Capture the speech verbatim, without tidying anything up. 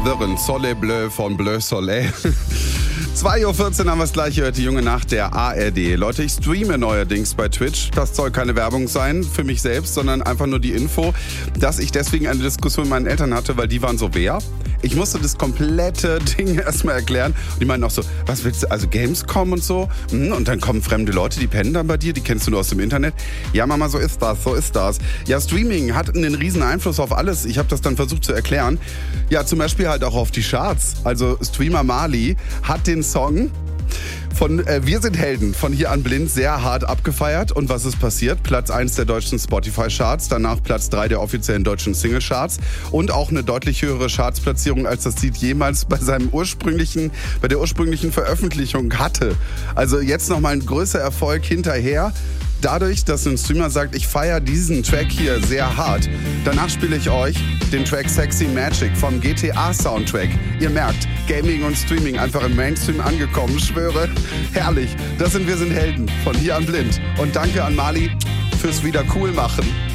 Wirren, Soleil Bleu von Bleu Soleil. zwei Uhr vierzehn haben wir es gleich gehört, die junge Nacht der A R D. Leute, ich streame neuerdings bei Twitch. Das soll keine Werbung sein für mich selbst, sondern einfach nur die Info, dass ich deswegen eine Diskussion mit meinen Eltern hatte, weil die waren so, wer? Ich musste das komplette Ding erstmal erklären. Und die meinten auch so, was willst du, also Gamescom und so? Und dann kommen fremde Leute, die pennen dann bei dir, die kennst du nur aus dem Internet. Ja, Mama, so ist das, so ist das. Ja, Streaming hat einen riesen Einfluss auf alles. Ich habe das dann versucht zu erklären. Ja, zum Beispiel halt auch auf die Charts. Also Streamer Mali hat den Song von äh, Wir sind Helden von Hier an Blind sehr hart abgefeiert. Und was ist passiert? Platz eins der deutschen Spotify-Charts, danach Platz drei der offiziellen deutschen Single-Charts und auch eine deutlich höhere Chartsplatzierung, als das Lied jemals bei seinem ursprünglichen, bei der ursprünglichen Veröffentlichung hatte. Also jetzt nochmal ein größer Erfolg hinterher. Dadurch, dass ein Streamer sagt, ich feiere diesen Track hier sehr hart. Danach spiele ich euch den Track Sexy Magic vom G T A-Soundtrack. Ihr merkt, Gaming und Streaming einfach im Mainstream angekommen, schwöre. Herrlich, das sind Wir sind Helden von Hier an Blind. Und danke an Mali fürs wieder cool machen.